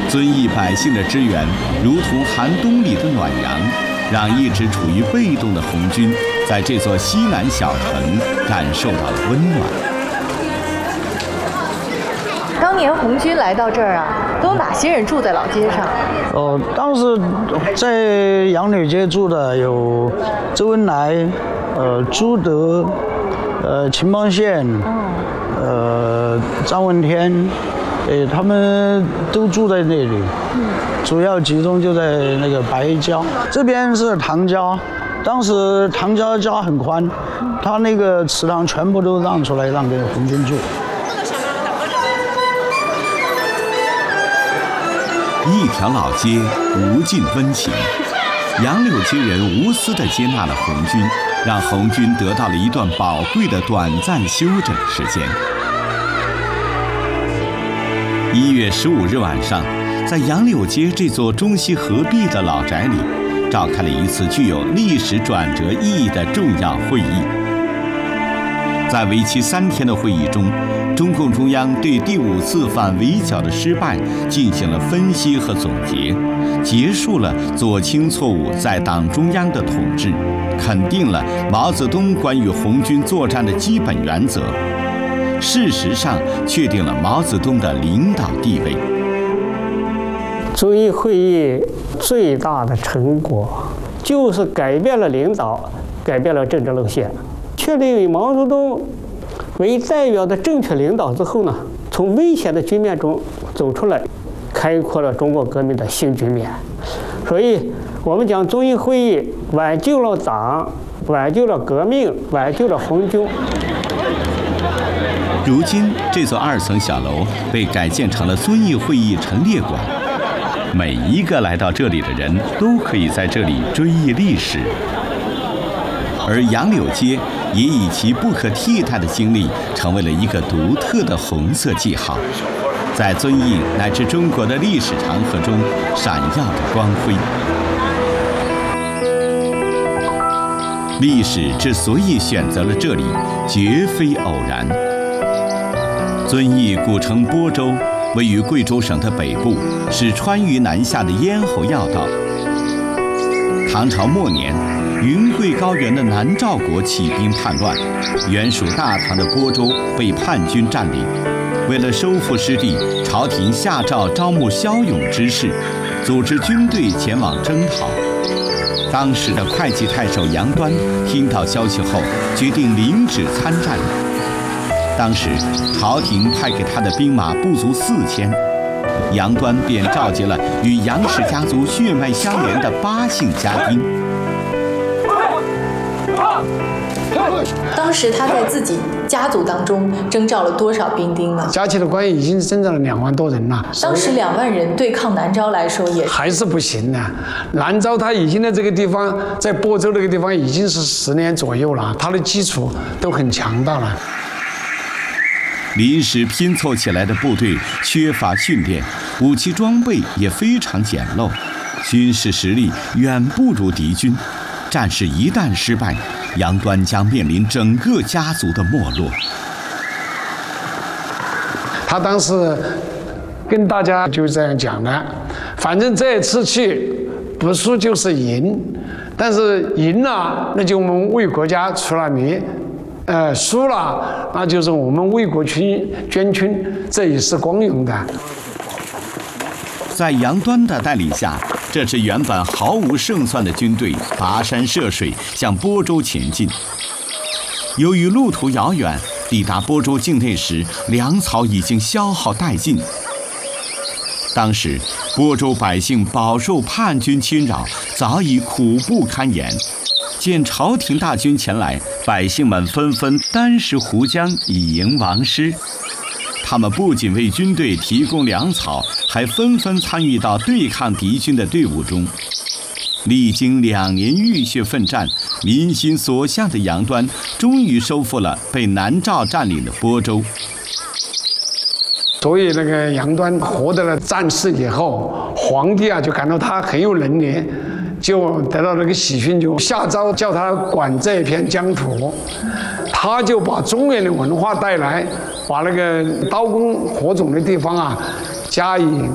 遵义百姓的支援，如同寒冬里的暖阳，让一直处于被动的红军，在这座西南小城感受到了温暖。 当年红军来到这儿啊，都有哪些人住在老街上？ 当时在杨柳街住的有周恩来、朱德、秦邦宪、张闻天，他们都住在那里。主要集中就在那个白郊，这边是唐家。当时唐家家很宽，他那个祠堂全部都让出来，让给红军住。 一条老街，无尽温情。杨柳街人无私地接纳了红军，让红军得到了一段宝贵的短暂休整时间。1月15日晚上，在杨柳街这座中西合璧的老宅里，召开了一次具有历史转折意义的重要会议。在为期3天的会议中，中共中央对第5次反围剿的失败进行了分析和总结，结束了左倾错误在党中央的统治，肯定了毛泽东关于红军作战的基本原则，事实上确定了毛泽东的领导地位。 遵义会议最大的成果就是改变了领导，改变了政治路线，确立以毛泽东为代表的正确领导之后呢，从危险的局面中走出来，开阔了中国革命的新局面。所以，我们讲遵义会议挽救了党，挽救了革命，挽救了红军。 如今，这座2层小楼被改建成了遵义会议陈列馆，每一个来到这里的人都可以在这里追忆历史。而杨柳街也以其不可替代的经历，成为了一个独特的红色记号，在遵义乃至中国的历史长河中闪耀着光辉。历史之所以选择了这里，绝非偶然。遵义古称播州，位于贵州省的北部，是川渝南下的咽喉要道。唐朝末年，云贵高原的南诏国起兵叛乱，原属大唐的播州被叛军占领。为了收复失地，朝廷下诏招募骁勇之士，组织军队前往征讨。当时的会稽太守杨端听到消息后，决定领旨参战。当时朝廷派给他的兵马不足4000，杨端便召集了与杨氏家族血脉相连的8姓家丁。 当时他在自己家族当中征召了多少兵丁呢？ 加起的官员已经征召了2万多人了。 当时2万人对抗南诏来说也还是不行的。南诏它已经在这个地方，在播州这个地方已经是10年左右了，它的基础都很强大了。 临时拼凑起来的部队缺乏训练，武器装备也非常简陋，军事实力远不如敌军。战事一旦失败，杨端将面临整个家族的没落。 他当时跟大家就这样讲的，反正这次去不输就是赢，但是赢了那就我们为国家出了力，输了那就是我们为国捐躯，这也是光荣的。 在杨端的带领下，这支原本毫无胜算的军队跋山涉水向播州前进。由于路途遥远，抵达播州境内时，粮草已经消耗殆尽。当时播州百姓饱受叛军侵扰，早已苦不堪言。见朝廷大军前来，百姓们纷纷单食糊浆以迎王师。他们不仅为军队提供粮草，还纷纷参与到对抗敌军的队伍中。历经2年浴血奋战，民心所向的杨端终于收复了被南诏占领的播州。 所以那个杨端获得了战事以后，皇帝啊就感到他很有能力，就得到那个喜讯，就下诏叫他管这片疆土。他就把中原的文化带来，把那个刀工火种的地方啊加以